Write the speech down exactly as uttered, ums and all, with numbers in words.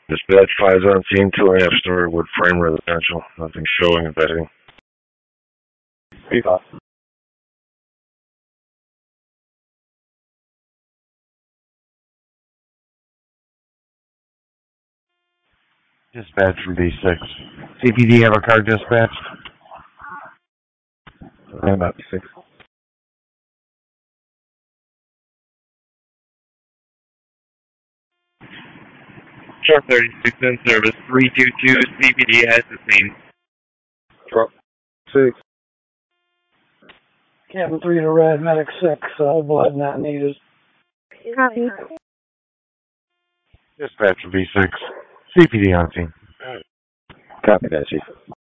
Dispatch five on scene, two and a half story wood frame residential. Nothing showing of bedding. Peacock. Dispatch from B six. C P D have a car dispatched? I'm about six. Truck thirty-six in service, three two two, C P D has the scene. Truck six. Cabin three to red, medic six, uh, blood not needed. Copy. Dispatch from B six. C P D on scene. Copy that, Chief.